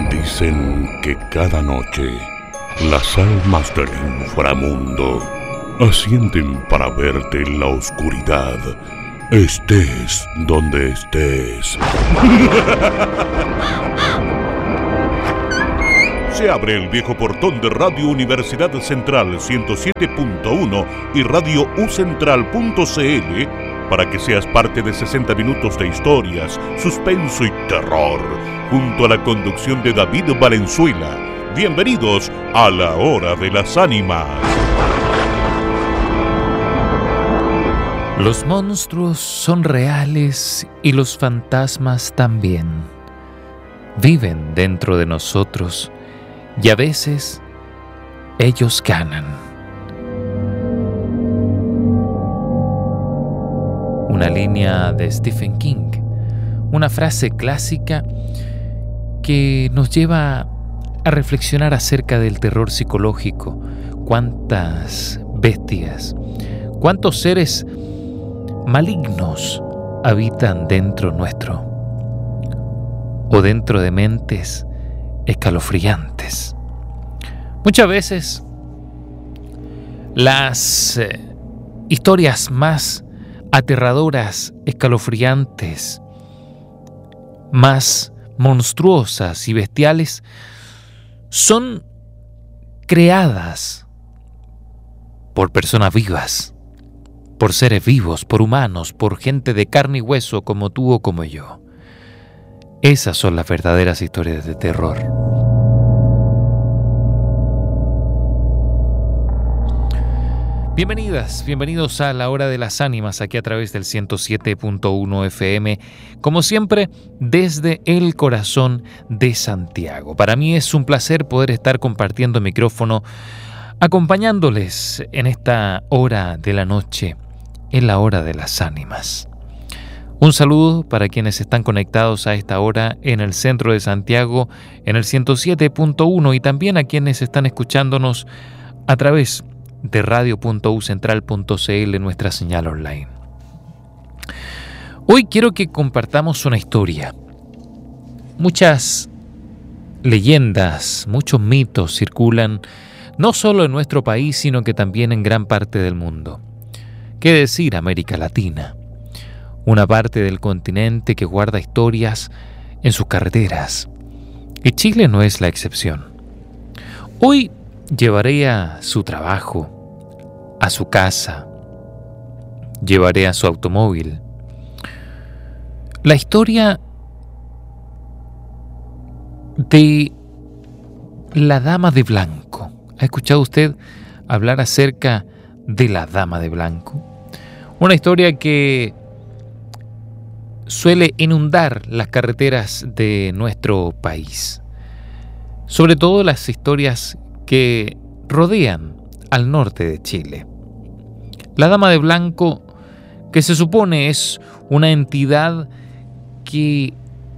Dicen que cada noche las almas del inframundo ascienden para verte en la oscuridad, estés donde estés. Se abre el viejo portón de Radio Universidad Central 107.1 y Radio ucentral.cl para que seas parte de 60 minutos de historias, suspenso y terror, junto a la conducción de David Valenzuela. Bienvenidos a La Hora de las Ánimas. Los monstruos son reales y los fantasmas también. Viven dentro de nosotros y a veces ellos ganan. Una línea de Stephen King, una frase clásica que nos lleva a reflexionar acerca del terror psicológico. Cuántas bestias, cuántos seres malignos habitan dentro nuestro o dentro de mentes escalofriantes. Muchas veces las historias más aterradoras, escalofriantes, más monstruosas y bestiales son creadas por personas vivas, por seres vivos, por humanos, por gente de carne y hueso como tú o como yo. Esas son las verdaderas historias de terror. Bienvenidas, bienvenidos a La Hora de las Ánimas, aquí a través del 107.1 FM, como siempre, desde el corazón de Santiago. Para mí es un placer poder estar compartiendo micrófono, acompañándoles en esta hora de la noche, en La Hora de las Ánimas. Un saludo para quienes están conectados a esta hora en el centro de Santiago, en el 107.1, y también a quienes están escuchándonos a través de radio.ucentral.cl, nuestra señal online. Hoy quiero que compartamos una historia. Muchas leyendas, muchos mitos circulan, no solo en nuestro país, sino que también en gran parte del mundo. ¿Qué decir América Latina? Una parte del continente que guarda historias en sus carreteras. Y Chile no es la excepción. Hoy llevaré a su trabajo, a su casa, llevaré a su automóvil la historia de la Dama de Blanco. ¿Ha escuchado usted hablar acerca de la Dama de Blanco? Una historia que suele inundar las carreteras de nuestro país, sobre todo las historias que rodean al norte de Chile. La Dama de Blanco, que se supone es una entidad que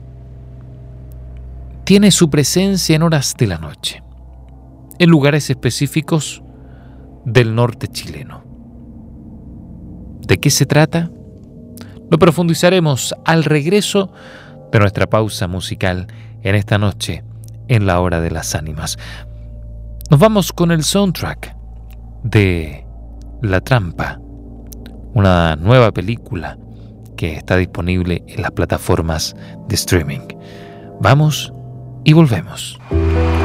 tiene su presencia en horas de la noche, en lugares específicos del norte chileno. ¿De qué se trata? Lo profundizaremos al regreso de nuestra pausa musical en esta noche, en La Hora de las Ánimas. Nos vamos con el soundtrack de La Trampa, una nueva película que está disponible en las plataformas de streaming. Vamos y volvemos.